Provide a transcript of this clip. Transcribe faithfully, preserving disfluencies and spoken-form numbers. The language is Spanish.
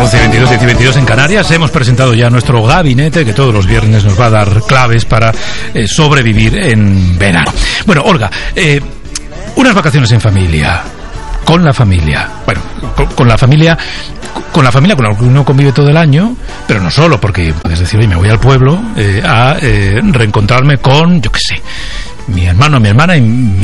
once y veintidós, diez y veintidós en Canarias. Hemos presentado ya nuestro gabinete que todos los viernes nos va a dar claves para eh, sobrevivir en verano. Bueno, Olga, eh, unas vacaciones en familia, con la familia, bueno, con, con la familia, con la familia con la que uno convive todo el año, pero no solo, porque puedes decir, oye, me voy al pueblo eh, a eh, reencontrarme con, yo qué sé, mi hermano, mi hermana y mi